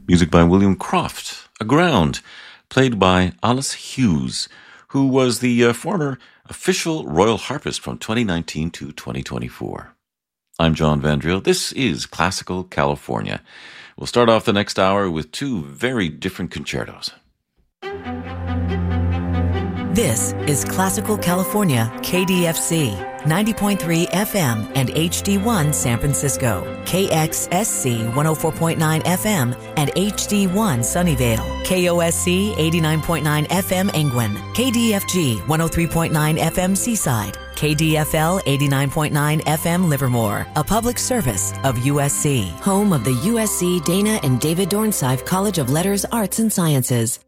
Music by William Croft, Aground, played by Alice Hughes, who was the former official royal harpist from 2019 to 2024. I'm John Vandriel. This is Classical California. We'll start off the next hour with two very different concertos. This is Classical California, KDFC, 90.3 FM and HD1 San Francisco, KXSC 104.9 FM and HD1 Sunnyvale, KOSC 89.9 FM Angwin, KDFG 103.9 FM Seaside, KDFL 89.9 FM Livermore, a public service of USC, home of the USC Dana and David Dornsife College of Letters, Arts and Sciences.